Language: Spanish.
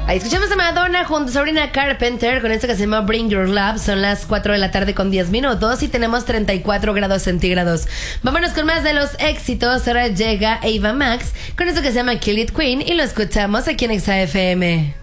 Ahí escuchamos a Madonna junto a Sabrina Carpenter con esto que se llama Bring Your Love. Son las 4 de la tarde con 10 minutos y tenemos 34 grados centígrados. Vámonos con más de los éxitos. Ahora llega Ava Max con esto que se llama Kill It Queen y lo escuchamos aquí en Exa FM.